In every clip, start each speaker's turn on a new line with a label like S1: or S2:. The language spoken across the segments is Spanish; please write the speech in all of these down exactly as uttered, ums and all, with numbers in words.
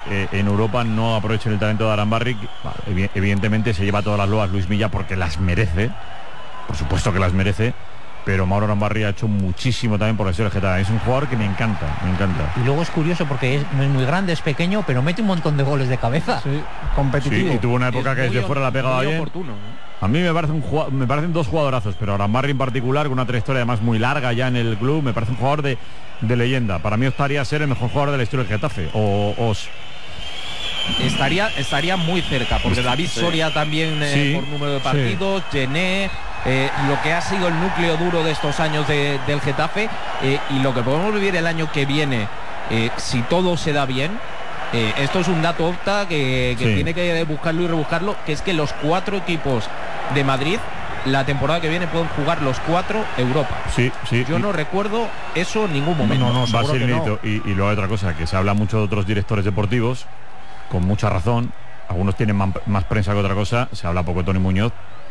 S1: eh, en Europa no aprovechen el talento de Arambarri. Evidentemente se lleva todas las loas Luis Milla porque las merece, por supuesto que las merece, pero Mauro Arambarri ha hecho muchísimo también por la historia del Getafe. Es un jugador que me encanta, me encanta.
S2: Y luego es curioso porque es, no es muy grande, es pequeño, pero mete un montón de goles de cabeza.
S3: Sí, competitivo.
S1: Sí, y tuvo una época
S4: es
S1: que desde
S4: muy,
S1: fuera la pegaba bien.
S4: Oportuno, ¿eh?
S1: A mí me parece un jugador, me parecen dos jugadorazos, pero Arambarri en particular, con una trayectoria además muy larga ya en el club, me parece un jugador de, de leyenda. Para mí estaría a ser el mejor jugador de la historia del Getafe. O, o...
S4: Estaría, estaría muy cerca, porque David
S1: sí.
S4: Soria también eh,
S1: Sí,
S4: por número de partidos, sí. Gené, eh, lo que ha sido el núcleo duro de estos años de, del Getafe, eh, y lo que podemos vivir el año que viene, eh, si todo se da bien. Eh, esto es un dato opta que, que
S1: sí.
S4: tiene que buscarlo y rebuscarlo, que es que los cuatro equipos de Madrid la temporada que viene pueden jugar los cuatro Europa.
S1: Sí, sí.
S4: Yo
S1: y...
S4: no recuerdo eso en ningún momento.
S3: No, no,
S1: va a ser
S3: que no.
S1: inédito. Y, y luego hay otra cosa, que se habla mucho de otros directores deportivos, con mucha razón. Algunos tienen más, más prensa que otra cosa. Se habla poco de Tony Muñoz.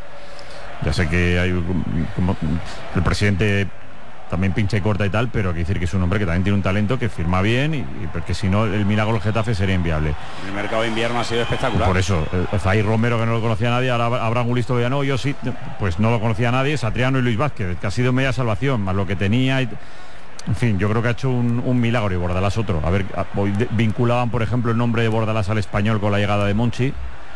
S1: Ya sé que hay como, el presidente también pincha y corta y tal, pero hay que decir que es un hombre que también tiene un talento, que firma bien, y, y porque si no el milagro del Getafe sería inviable.
S5: El mercado de invierno ha sido espectacular.
S1: Por eso, eh, Zaire Romero, que no lo conocía nadie, ahora Abraham Gulisto que ya no, yo sí, pues no lo conocía nadie, Satriano y Luis Vázquez, que ha sido media salvación, más lo que tenía. Y, en fin, yo creo que ha hecho un, un milagro, y Bordalás otro. A ver, hoy vinculaban, por ejemplo, el nombre de Bordalás al Español con la llegada de Monchi.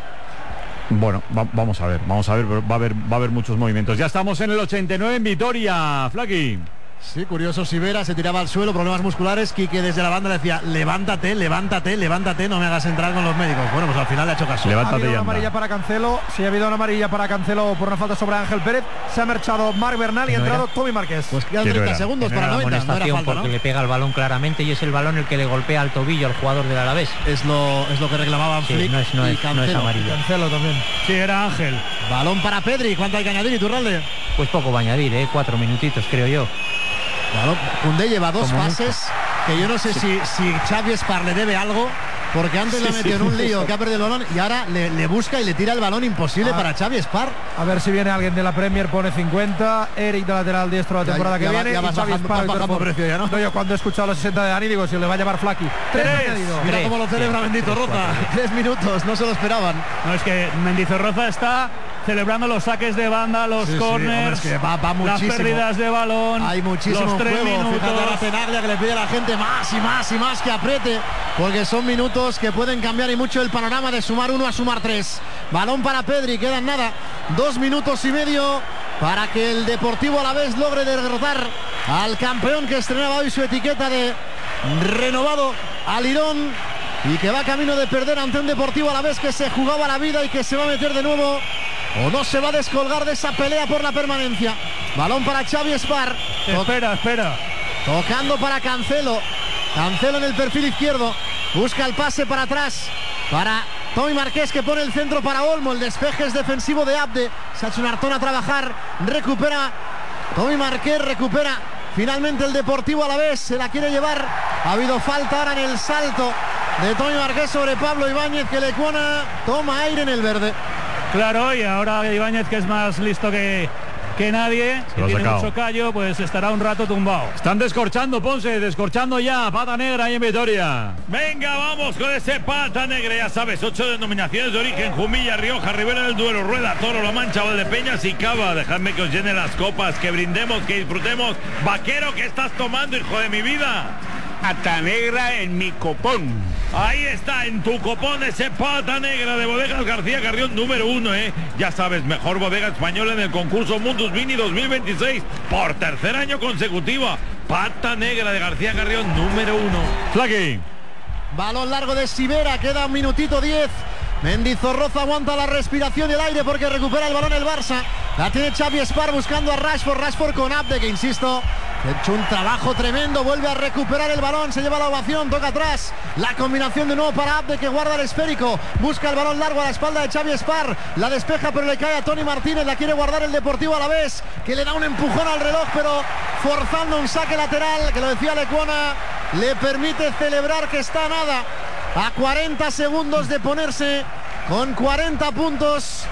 S1: Bueno, va, vamos a ver, vamos a ver, va a haber, va a haber muchos movimientos. Ya estamos en el ochenta y nueve en Vitoria, Flaqui.
S6: Sí, curioso, Sivera se tiraba al suelo, problemas musculares. Quique desde la banda le decía, levántate, levántate, levántate, no me hagas entrar con los médicos. Bueno, pues al final le ha hecho caso.
S1: Levántate.
S3: Ha habido
S1: y
S3: una
S1: anda.
S3: amarilla para Cancelo, sí ha habido una amarilla para Cancelo por una falta sobre Ángel Pérez. Se ha marchado Marc Bernal y ha
S2: No
S3: entrado
S2: era.
S3: Tommy Márquez.
S6: Pues quedan
S1: ¿Quién
S6: treinta
S1: era?
S6: segundos
S2: No
S6: para
S2: era la
S6: noventa, no era
S2: amonestación
S6: falta,
S2: porque
S6: ¿no?
S2: le pega el balón claramente y es el balón el que le golpea al tobillo al jugador del Alavés.
S6: Es lo, es lo que reclamaban
S2: Sí,
S6: Flick
S2: no es, no
S6: y
S2: es, no es
S6: Cancelo.
S2: amarilla.
S3: Cancelo también.
S7: Sí, era Ángel.
S6: Balón para Pedri, ¿cuánto hay que añadir, Iturralde?
S2: Pues poco va a añadir, ¿eh? Cuatro minutitos creo yo.
S6: Claro, Koundé lleva dos
S2: Como
S6: pases que yo no sé si, si Xavi Espar le debe algo, porque antes
S1: Sí,
S6: le metió
S1: sí.
S6: en un lío que ha perdido el balón y ahora le, le busca y le tira el balón imposible
S3: Ah.
S6: para Xavi Espar.
S3: A ver si viene alguien de la Premier, pone cincuenta. Eric de lateral diestro la
S6: Ya-
S3: temporada
S6: ya
S3: que
S6: va-
S3: viene.
S6: ya
S3: y
S6: vas
S3: Xavi
S6: bajando-
S3: Espar
S6: vas
S3: y
S6: bajando
S3: Terfort.
S6: precio ya, ¿no?
S3: Yo cuando he escuchado los sesenta de Dani digo, si le va a llevar Flaky. Tres
S7: Tres.
S3: añadido.
S6: Mira
S2: Tres,
S6: cómo lo celebra
S2: sí,
S6: Bendito
S2: tres,
S6: Roza.
S2: cuatro.
S6: Tres minutos, no se lo esperaban.
S7: No, es que Mendizorroza está celebrando los saques de banda, los
S6: Sí, sí,
S7: corners,
S6: hombre, es que va- va
S7: las
S6: muchísimo.
S7: pérdidas de balón,
S6: Hay muchísimo
S7: los tres
S6: juego.
S7: minutos.
S6: Fíjate a la Tenaglia que le pide a la gente más y más y más que apriete, porque son minutos que pueden cambiar y mucho el panorama de sumar uno a sumar tres. Balón para Pedri, quedan nada, dos minutos y medio para que el Deportivo Alavés logre derrotar al campeón que estrenaba hoy su etiqueta de renovado al Lirón y que va camino de perder ante un Deportivo Alavés que se jugaba la vida y que se va a meter de nuevo o no se va a descolgar de esa pelea por la permanencia. Balón para Xavi Espar.
S7: Espera, espera.
S6: Tocando para Cancelo. Cancelo en el perfil izquierdo. Busca el pase para atrás. Para Tommy Márquez, que pone el centro para Olmo. El despeje es defensivo de Abde. Se ha hecho un hartón a trabajar. Recupera Tommy Márquez. Recupera finalmente el Deportivo Alavés. Se la quiere llevar. Ha habido falta ahora en el salto de Tommy Márquez sobre Pablo Ibáñez, que le cuana. Toma aire en el verde.
S7: Claro, y ahora Ibáñez, que es más listo que, que nadie,
S1: Se
S7: que
S1: lo ha
S7: tiene
S1: sacado.
S7: mucho callo, pues estará un rato tumbado.
S1: Están descorchando, Ponce, descorchando ya, pata negra ahí en Vitoria.
S8: Venga, vamos con ese pata negra, ya sabes, ocho denominaciones de origen: Jumilla, Rioja, Ribera del Duero, Rueda, Toro, La Mancha, Valdepeñas y Cava. Dejadme que os llene las copas, que brindemos, que disfrutemos. Vaquero, ¿qué estás tomando, hijo de mi vida?
S5: Pata negra en mi copón.
S8: Ahí está, en tu copón, ese pata negra de Bodegas García Carrión número uno, ¿eh? Ya sabes, mejor bodega española en el concurso Mundus Vini dos mil veintiséis por tercer año consecutiva. Pata negra de García Carrión número uno.
S1: Flaqui.
S6: Balón largo de Sivera, queda un minutito diez. Mendizorroza aguanta la respiración y el aire porque recupera el balón el Barça. La tiene Xavi Espar buscando a Rashford. Rashford con Abde, que insisto, ha hecho un trabajo tremendo. Vuelve a recuperar el balón, se lleva la ovación, toca atrás. La combinación de nuevo para Abde, que guarda el esférico. Busca el balón largo a la espalda de Xavi Espar. La despeja pero le cae a Tony Martínez. La quiere guardar el Deportivo Alavés, que le da un empujón al reloj, pero forzando un saque lateral, que lo decía Lecuona, le permite celebrar que está a nada. A cuarenta segundos de ponerse con cuarenta puntos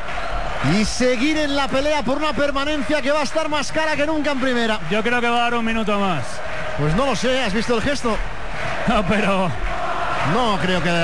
S6: y seguir en la pelea por una permanencia que va a estar más cara que nunca en primera.
S7: Yo creo que va a dar un minuto más.
S6: Pues no lo sé, ¿has visto el gesto?
S7: No, pero
S6: No creo que